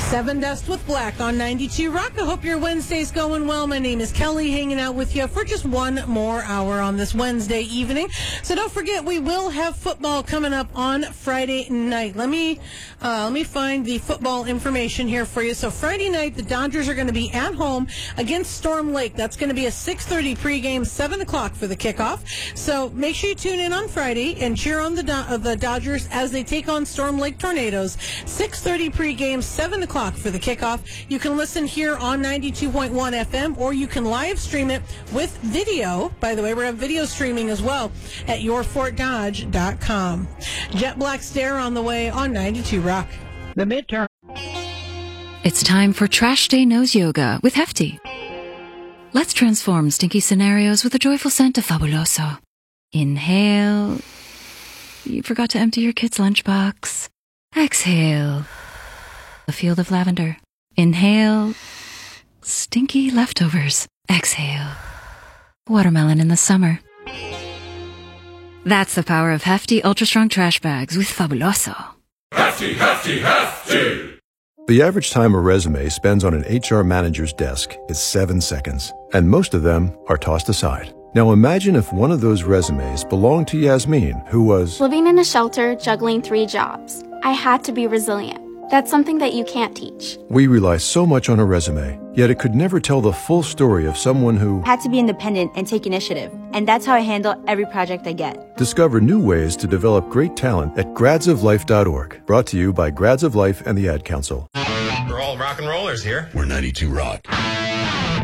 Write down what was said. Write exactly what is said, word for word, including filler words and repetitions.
Seven Dust with Black on ninety-two Rock. I hope your Wednesday's going well. My name is Kelly, hanging out with you for just one more hour on this Wednesday evening. So don't forget, we will have football coming up on Friday night. Let me uh, let me find the football information here for you. So Friday night, the Dodgers are going to be at home against Storm Lake. That's going to be a six thirty pregame, seven o'clock for the kickoff. So make sure you tune in on Friday and cheer on the Do- uh, the Dodgers as they take on Storm Lake Tornadoes. six thirty pregame, seven o'clock for the kickoff. You can listen here on ninety-two point one F M, or you can live stream it with video. By the way, we're having video streaming as well at your fort dodge dot com. Jet Black Stare on the way on ninety-two Rock. The midterm. It's time for Trash Day Nose Yoga with Hefty. Let's transform stinky scenarios with a joyful scent of Fabuloso. Inhale. You forgot to empty your kid's lunchbox. Exhale. A field of lavender. Inhale. Stinky leftovers. Exhale. Watermelon in the summer. That's the power of Hefty Ultra Strong Trash Bags with Fabuloso. Hefty, hefty, hefty! The average time a resume spends on an H R manager's desk is seven seconds, and most of them are tossed aside. Now imagine if one of those resumes belonged to Yasmin, who was living in a shelter, juggling three jobs. I had to be resilient. That's something that you can't teach. We rely so much on a resume, yet it could never tell the full story of someone who had to be independent and take initiative. And that's how I handle every project I get. Discover new ways to develop great talent at grads of life dot org. Brought to you by Grads of Life and the Ad Council. We're all rock and rollers here. We're ninety-two Rock.